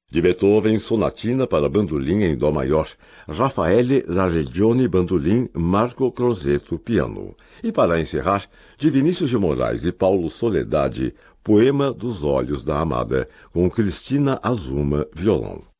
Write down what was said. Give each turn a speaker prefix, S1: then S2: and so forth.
S1: De Beethoven, Sonatina para bandolim em dó maior, Raffaele La Regione bandolim, Marco Crosetto piano. E para encerrar, de Vinícius de Moraes e Paulo Soledade, Poema dos Olhos da Amada, com Cristina Azuma violão.